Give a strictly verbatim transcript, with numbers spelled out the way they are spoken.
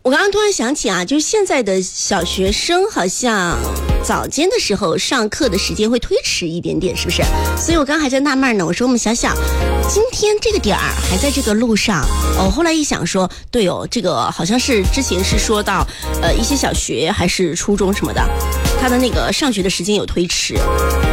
我刚刚突然想起啊，就是现在的小学生好像早间的时候上课的时间会推迟一点点，是不是？所以我刚刚还在纳闷呢，我说我们想想今天这个点儿还在这个路上哦，后来一想说对哦，这个好像是之前是说到呃一些小学还是初中什么的，他的那个上学的时间有推迟。